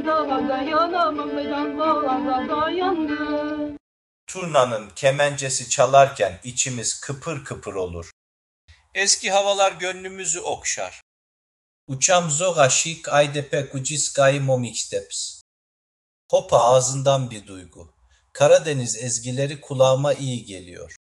daha dayanamam meydan boğaza dayandı. Turnanın kemencesi çalarken içimiz kıpır kıpır olur. Eski havalar gönlümüzü okşar. Uçam zoga şik aydepe kuciskayı momiksteps. Hopa ağzından bir duygu. Karadeniz ezgileri kulağıma iyi geliyor.